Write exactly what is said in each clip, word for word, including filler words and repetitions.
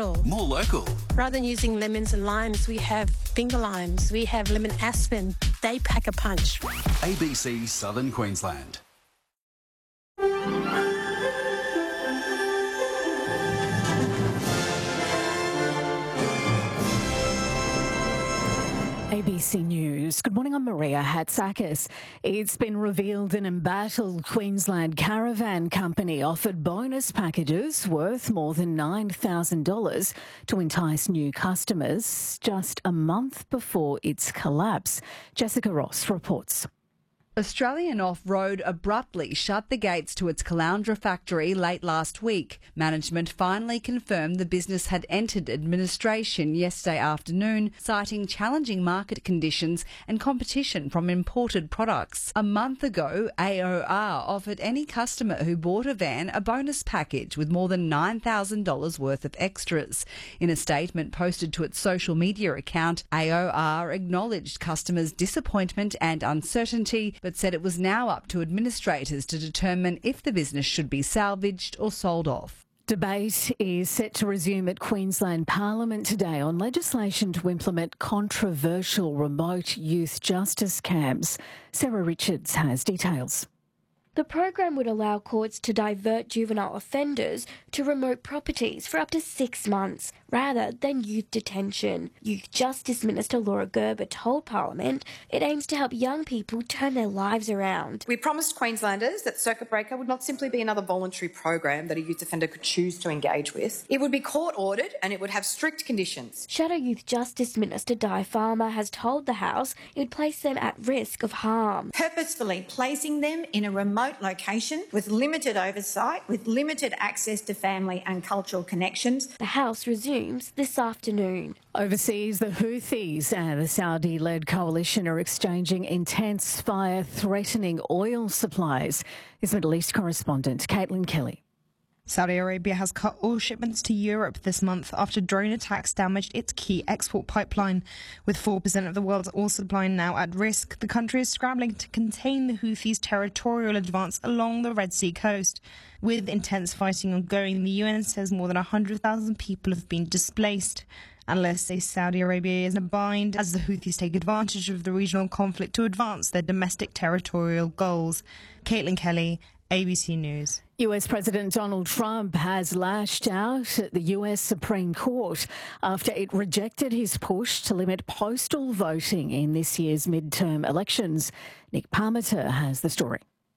versatile. More local. Rather than using lemons and limes, we have finger limes. We have lemon aspen. They pack a punch. A B C Southern Queensland. A B C News. Good morning, I'm Maria Hatzakis. It's been revealed an embattled Queensland caravan company offered bonus packages worth more than nine thousand dollars to entice new customers just a month before its collapse. Jessica Ross reports. Australian Off-Road abruptly shut the gates to its Caloundra factory late last week. Management finally confirmed the business had entered administration yesterday afternoon, citing challenging market conditions and competition from imported products. A month ago, A O R offered any customer who bought a van a bonus package with more than nine thousand dollars worth of extras. In a statement posted to its social media account, A O R acknowledged customers' disappointment and uncertainty, but said it was now up to administrators to determine if the business should be salvaged or sold off. Debate is set to resume at Queensland Parliament today on legislation to implement controversial remote youth justice camps. Sarah Richards has details. The program would allow courts to divert juvenile offenders to remote properties for up to six months rather than youth detention. Youth Justice Minister Laura Gerber told Parliament it aims to help young people turn their lives around. We promised Queenslanders that Circuit Breaker would not simply be another voluntary program that a youth offender could choose to engage with. It would be court-ordered and it would have strict conditions. Shadow Youth Justice Minister Di Farmer has told the House it would place them at risk of harm. Purposefully placing them in a remote location with limited oversight, with limited access to family and cultural connections. The House resumes this afternoon. Overseas, the Houthis and the Saudi-led coalition are exchanging intense fire threatening oil supplies. Is Middle East correspondent Caitlin Kelly. Saudi Arabia has cut oil shipments to Europe this month after drone attacks damaged its key export pipeline. With four percent of the world's oil supply now at risk, the country is scrambling to contain the Houthis' territorial advance along the Red Sea coast. With intense fighting ongoing, the U N says more than one hundred thousand people have been displaced. Analysts say Saudi Arabia is in a bind as the Houthis take advantage of the regional conflict to advance their domestic territorial goals. Caitlin Kelly, A B C News. U S President Donald Trump has lashed out at the U S Supreme Court after it rejected his push to limit postal voting in this year's midterm elections. Nick Parmenter has the story.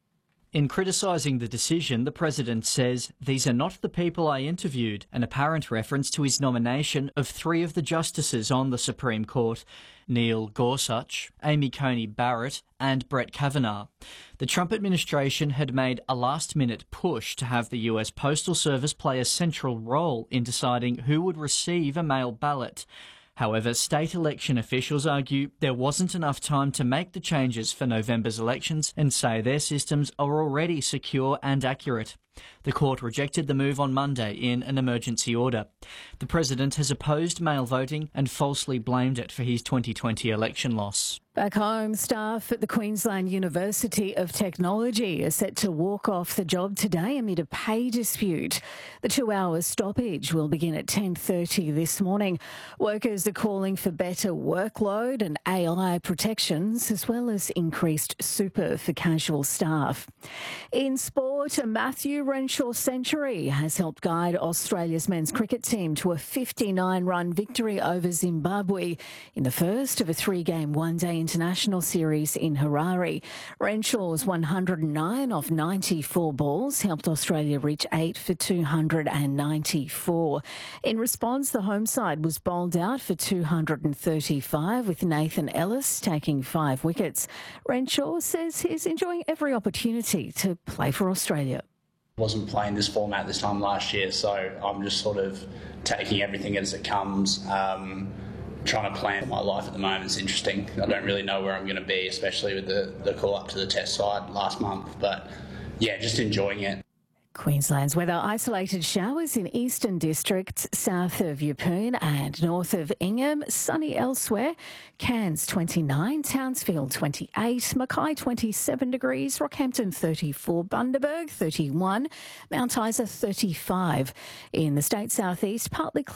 In criticising the decision, the President says, "These are not the people I interviewed," an apparent reference to his nomination of three of the justices on the Supreme Court, Neil Gorsuch, Amy Coney Barrett and Brett Kavanaugh. The Trump administration had made a last-minute push to have the U S Postal Service play a central role in deciding who would receive a mail ballot. However, state election officials argue there wasn't enough time to make the changes for November's elections and say their systems are already secure and accurate. The court rejected the move on Monday in an emergency order. The President has opposed mail voting and falsely blamed it for his twenty twenty election loss. Back home, staff at the Queensland University of Technology are set to walk off the job today amid a pay dispute. The two-hour stoppage will begin at ten thirty this morning. Workers are calling for better workload and A I protections, as well as increased super for casual staff. In sport, a Matthew Renshaw century has helped guide Australia's men's cricket team to a fifty-nine run victory over Zimbabwe in the first of a three-game one-day international series in Harare. Renshaw's one hundred nine off ninety-four balls helped Australia reach eight for two hundred ninety-four. In response, the home side was bowled out for two hundred thirty-five, with Nathan Ellis taking five wickets. Renshaw says he's enjoying every opportunity to play for Australia. Wasn't playing this format this time last year, so I'm just sort of taking everything as it comes. Um, trying to plan my life at the moment is interesting. I don't really know where I'm going to be, especially with the, the call up to the test side last month. But yeah, just enjoying it. Queensland's weather: isolated showers in eastern districts, south of Yeppoon and north of Ingham. Sunny elsewhere. Cairns twenty-nine, Townsville twenty-eight, Mackay twenty-seven degrees, Rockhampton thirty-four, Bundaberg thirty-one, Mount Isa thirty-five. In the state southeast, partly